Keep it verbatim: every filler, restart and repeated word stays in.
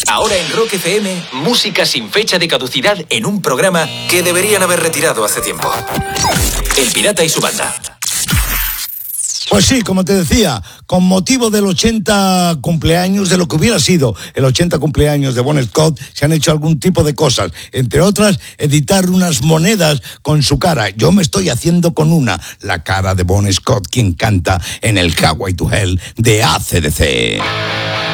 Ahora en Rock F M, música sin fecha de caducidad en un programa que deberían haber retirado hace tiempo. El Pirata y su banda. Pues sí, como te decía, con motivo del ochenta cumpleaños, de lo que hubiera sido el ochenta cumpleaños de Bon Scott, se han hecho algún tipo de cosas. Entre otras, editar unas monedas con su cara. Yo me estoy haciendo con una, la cara de Bon Scott, quien canta en el Highway to Hell de A C D C.